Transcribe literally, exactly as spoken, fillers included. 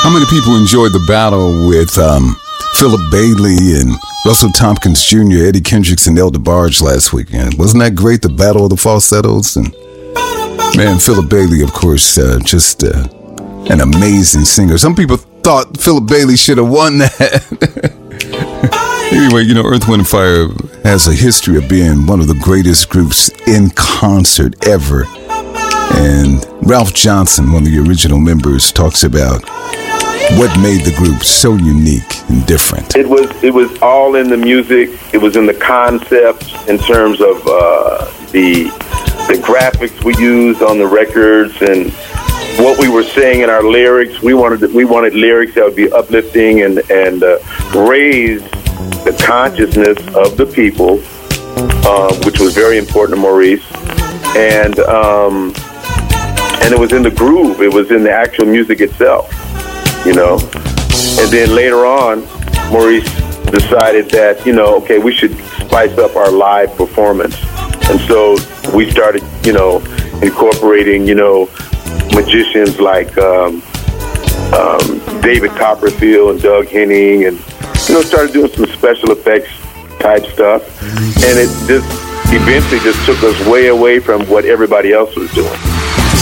How many people enjoyed the battle with um, Philip Bailey and Russell Tompkins Junior, Eddie Kendricks, and El DeBarge last weekend? Wasn't that great, the battle of the falsettos? And man, Philip Bailey, of course, uh, just uh, an amazing singer. Some people thought Philip Bailey should have won that. Anyway, you know, Earth, Wind and Fire has a history of being one of the greatest groups in concert ever. And Ralph Johnson, one of the original members, talks about what made the group so unique and different. It was it was all in the music. It was in the concept in terms of uh, the the graphics we used on the records and what we were saying in our lyrics. We wanted we wanted lyrics that would be uplifting and and uh, raise the consciousness of the people, uh, which was very important to Maurice. And um, and it was in the groove. It was in the actual music itself, you know. And then later on, Maurice decided that, you know, okay, we should spice up our live performance. And so we started, you know, incorporating, you know, magicians like um, um, David Copperfield and Doug Henning, and, you know, started doing some special effects type stuff. And it just eventually just took us way away from what everybody else was doing.